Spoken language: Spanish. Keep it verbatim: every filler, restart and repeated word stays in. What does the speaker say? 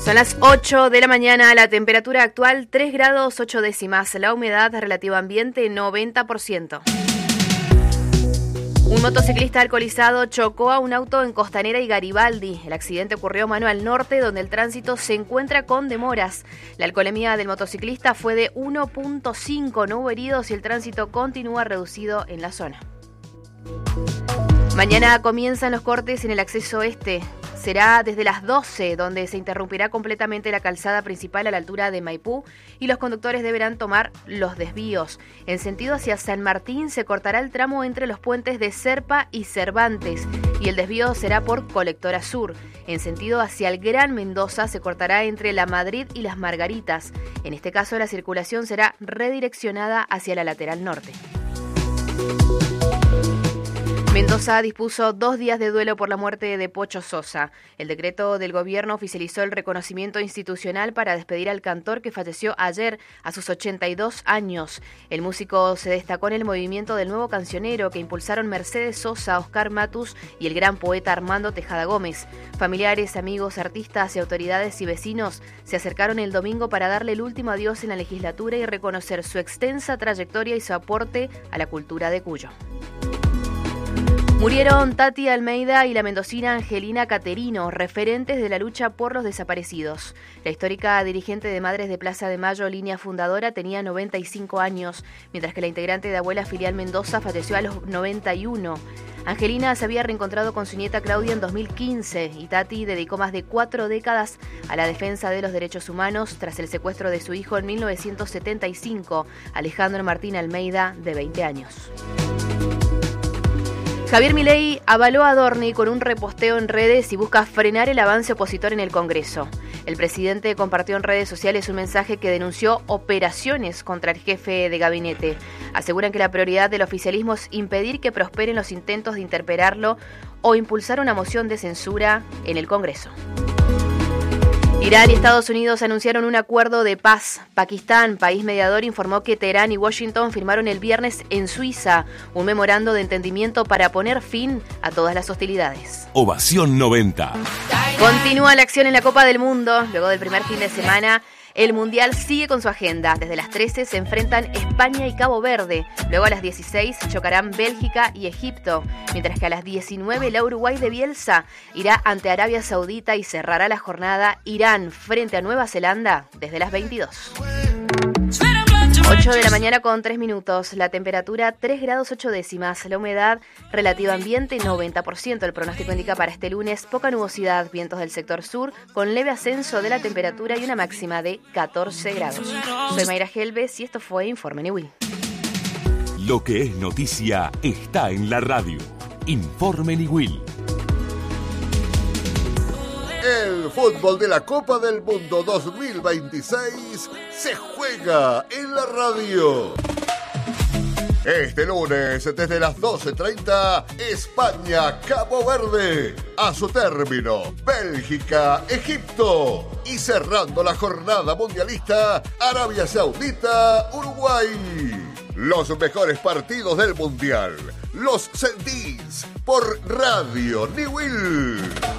Son las ocho de la mañana, la temperatura actual tres grados ocho décimas, la humedad relativa ambiente noventa por ciento. Un motociclista alcoholizado chocó a un auto en Costanera y Garibaldi. El accidente ocurrió mano al norte, donde el tránsito se encuentra con demoras. La alcoholemia del motociclista fue de uno punto cinco, no hubo heridos y el tránsito continúa reducido en la zona. Mañana comienzan los cortes en el acceso este. Será desde las doce, donde se interrumpirá completamente la calzada principal a la altura de Maipú y los conductores deberán tomar los desvíos. En sentido hacia San Martín se cortará el tramo entre los puentes de Serpa y Cervantes y el desvío será por Colectora Sur. En sentido hacia el Gran Mendoza se cortará entre La Madrid y Las Margaritas. En este caso la circulación será redireccionada hacia la lateral norte. Mendoza dispuso dos días de duelo por la muerte de Pocho Sosa. El decreto del gobierno oficializó el reconocimiento institucional para despedir al cantor que falleció ayer a sus ochenta y dos años. El músico se destacó en el movimiento del nuevo cancionero que impulsaron Mercedes Sosa, Oscar Matus y el gran poeta Armando Tejada Gómez. Familiares, amigos, artistas y autoridades y vecinos se acercaron el domingo para darle el último adiós en la legislatura y reconocer su extensa trayectoria y su aporte a la cultura de Cuyo. Murieron Tati Almeida y la mendocina Angelina Caterino, referentes de la lucha por los desaparecidos. La histórica dirigente de Madres de Plaza de Mayo, línea fundadora, tenía noventa y cinco años, mientras que la integrante de Abuela Filial Mendoza falleció a los noventa y uno. Angelina se había reencontrado con su nieta Claudia en dos mil quince y Tati dedicó más de cuatro décadas a la defensa de los derechos humanos tras el secuestro de su hijo en mil novecientos setenta y cinco, Alejandro Martín Almeida, de veinte años. Javier Milei avaló a Adorni con un reposteo en redes y busca frenar el avance opositor en el Congreso. El presidente compartió en redes sociales un mensaje que denunció operaciones contra el jefe de gabinete. Aseguran que la prioridad del oficialismo es impedir que prosperen los intentos de interpelarlo o impulsar una moción de censura en el Congreso. Irán y Estados Unidos anunciaron un acuerdo de paz. Pakistán, país mediador, informó que Teherán y Washington firmaron el viernes en Suiza un memorando de entendimiento para poner fin a todas las hostilidades. Ovación noventa. Continúa la acción en la Copa del Mundo. Luego del primer fin de semana, el Mundial sigue con su agenda. Desde las trece se enfrentan España y Cabo Verde. Luego a las dieciséis chocarán Bélgica y Egipto. Mientras que a las diecinueve la Uruguay de Bielsa irá ante Arabia Saudita y cerrará la jornada Irán frente a Nueva Zelanda desde las veintidós. ocho de la mañana con tres minutos, la temperatura tres grados ocho décimas, la humedad relativa ambiente noventa por ciento. El pronóstico indica para este lunes poca nubosidad, vientos del sector sur con leve ascenso de la temperatura y una máxima de catorce grados. Soy Mayra Gelbes y esto fue Informe Niwil. Lo que es noticia está en la radio. Informe Niwil. El fútbol de la Copa del Mundo dos mil veintiséis se juega en la radio. Este lunes, desde las doce treinta, España-Cabo Verde. A su término, Bélgica-Egipto. Y cerrando la jornada mundialista, Arabia Saudita-Uruguay. Los mejores partidos del Mundial los sentís por Radio Niwil.